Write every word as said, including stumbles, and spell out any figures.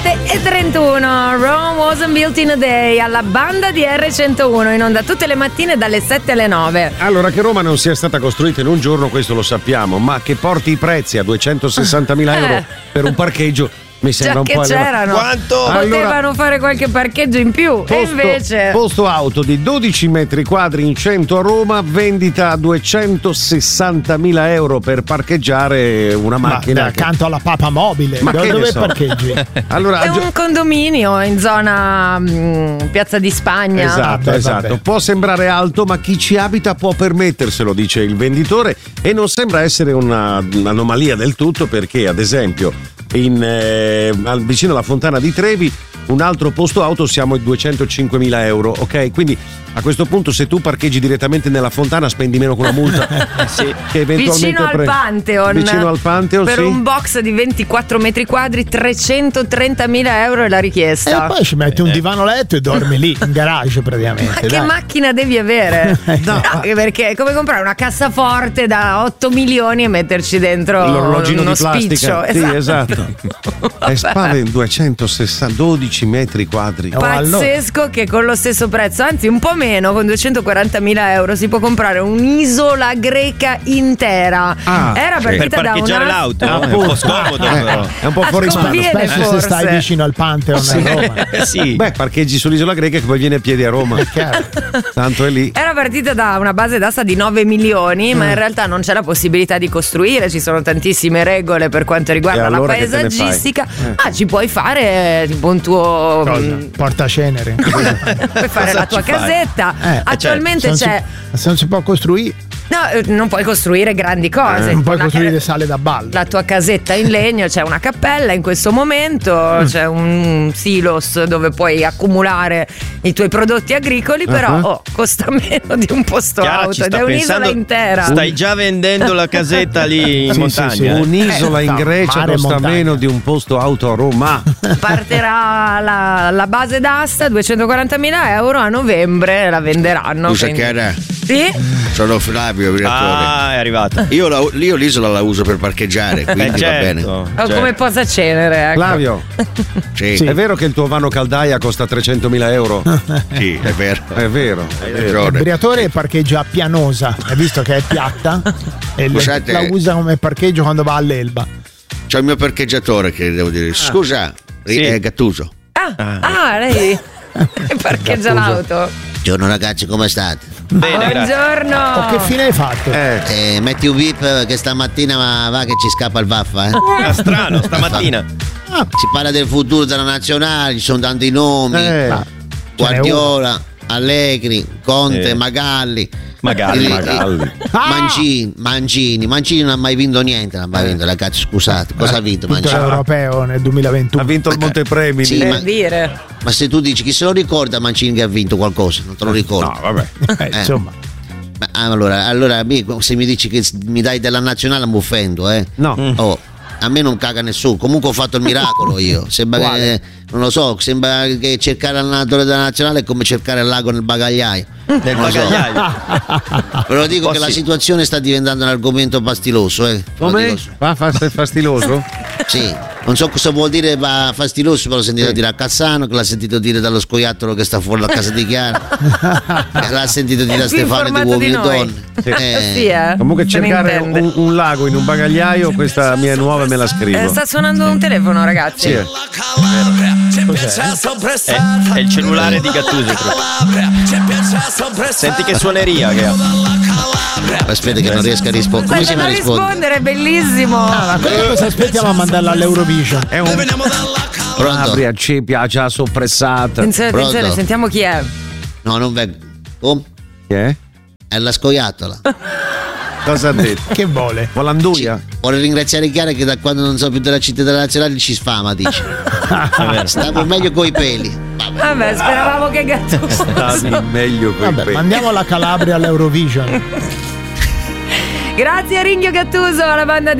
sette e trentuno. Rome wasn't built in a day, alla banda di erre centouno, in onda tutte le mattine dalle sette alle nove. Allora, che Roma non sia stata costruita in un giorno, questo lo sappiamo, ma che porti i prezzi a duecentosessantamila euro Eh. per un parcheggio mi sembra Già un che po' elevato. c'erano, Quanto? potevano Allora, fare qualche parcheggio in più. Posto, e invece posto auto di dodici metri quadri in centro a Roma, vendita a duecentosessantamila euro per parcheggiare una Ma macchina. che- accanto alla papa mobile. Ma dove che ne dove so? parcheggi? Allora, è gio- un condominio in zona mh, Piazza di Spagna. Esatto, Vabbè, esatto. vabbè. Può sembrare alto, ma chi ci abita può permetterselo, dice il venditore, e non sembra essere una- un'anomalia del tutto, perché ad esempio in, eh, al- vicino alla Fontana di Trevi un altro posto auto siamo ai duecentocinquemila euro, ok? Quindi a questo punto, se tu parcheggi direttamente nella fontana, spendi meno con la multa. Sì. Che eventualmente Vicino al pre- Pantheon, vicino al Pantheon, per sì. un box di ventiquattro metri quadri, trecentotrentamila euro è la E richiesta. poi ci metti un divano letto e dormi lì, in garage praticamente. Ma che dai. macchina devi avere? no, perché è come comprare una cassaforte da otto milioni e metterci dentro L'orologino uno di plastica. spiccio. Sì, esatto. È spalla in duecentosessanta, dodici metri quadri. Oh, allora. Pazzesco che con lo stesso prezzo, anzi un po' meno, con duecentoquarantamila euro si può comprare un'isola greca intera. Ah, Era Per partita da parcheggiare una... l'auto Ah, è un po' scomodo, Eh, però. è un po' Ah, fuori mano. conviene. Specie se forse. stai vicino al Pantheon a Roma. Eh, sì. Beh, parcheggi sull'isola greca che poi viene a piedi a Roma. Chiaro. Tanto è lì. Era partita da una base d'asta di nove milioni, Mm. ma in realtà non c'è la possibilità di costruire, ci sono tantissime regole per quanto riguarda E allora la che te ne paesaggistica. fai? Eh. Ah, ci puoi fare tipo un tuo Cosa? mm, Portacenere. puoi fare Cosa la tua ci fai? casetta. Eh, Attualmente se non c'è si- se non si può costruire, no, eh, non puoi costruire grandi cose. non puoi Una- costruire sale da ballo. la tua casetta in legno, c'è una cappella in questo momento, c'è un silos dove puoi accumulare i tuoi prodotti agricoli, però Uh-huh. oh, costa meno di un posto Chiara auto ci ed sta è un'isola pensando- intera. Stai già vendendo la casetta lì in Sì, montagna. sì, sì. eh? Un'isola Eh, in no, Grecia mare e costa montagna. meno di un posto auto a Roma. Partirà la, la base d'asta, duecentoquarantamila euro, a novembre la venderanno. Scusa, quindi- Chiara, Sì? sono Flavio, direttore. Ah, è arrivato. Io, la- io l'isola la uso per parcheggiare, quindi Eh, va certo, bene. O certo. come posacenere, ecco. Flavio, Sì, Sì. è vero che il tuo vano caldaia costa trecentomila euro? sì, è vero. È vero. È Hai vero. ragione. Il Briatore parcheggia a Pianosa, hai visto che è piatta? E le- Scusate. la usa come parcheggio quando va all'Elba. C'è il mio parcheggiatore che devo dire. Scusa, Sì. è Gattuso. Ah, ah, lei parcheggia l'auto. Buongiorno ragazzi, come state? Bene, grazie. Buongiorno. Oh, che fine hai fatto? Eh, Eh, metti un bip che stamattina va che ci scappa il vaffa, eh. Ah, strano, stamattina. Si parla del futuro della nazionale, ci sono tanti nomi. eh. Ah, Guardiola, Allegri, Conte, Sì. Magalli. Magalli, Eh, Magalli. Ah! Mancini, Mancini, Mancini non ha mai vinto niente, non ha mai vinto, ragazzi, scusate, cosa ha vinto Tutto Mancini? l'europeo nel Ha duemilaventuno. vinto il Montepremi. Sì, lì. Per ma- dire. Ma se tu dici chi se lo ricorda Mancini che ha vinto qualcosa, non te lo ricordi? No, vabbè. Eh, Eh. insomma, Ma, allora, allora mi- se mi dici che mi dai della nazionale mi offendo, eh? No. Oh, a me non caga nessuno, comunque ho fatto il miracolo io. Sembra che, non lo so, sembra che cercare l'allenatore della nazionale è come cercare il lago nel bagagliaio. Nel Non lo so. bagagliaio. Ve lo dico Oh, che la sì. situazione sta diventando un argomento pastiloso, eh. Ve lo Come? dico. Va fa- fastiloso? Sì, non so cosa vuol dire va fastiloso, però l'ho sentito dire a Cassano, che l'ha sentito dire dallo scoiattolo che sta fuori la casa di Chiara, che l'ha sentito dire È a più Stefano di informato Uomini di e noi. Donne. Sì. Eh, Sì, eh. Comunque Se ne cercare intende. un, un lago in un bagagliaio, questa mia nuova me la Eh, scrivo. sta suonando un telefono, ragazzi. Sì, eh. È, è il cellulare di Gattuso. proprio. Senti che suoneria che ha. Aspetta che non riesco a rispondere. Come si Stai fa a a rispondere? rispondere, è bellissimo. ma quello cosa aspettiamo a mandarla all'Eurovision? È un Pronto? Calabria, ci piace la soppressata. Attenzione, attenzione, Pronto? sentiamo chi è. No, non vengo. Oh, Chi è? è la scoiattola. Cosa ha detto? Che vuole? Volanduia? Vuole ringraziare Chiara che da quando non so più della città della nazionale ci sfama, dice. Stavo meglio coi peli. Vabbè, speravamo che Gattuso. Stavi meglio con Vabbè, mandiamo la Calabria all'Eurovision. Grazie a Ringhio Gattuso, alla banda di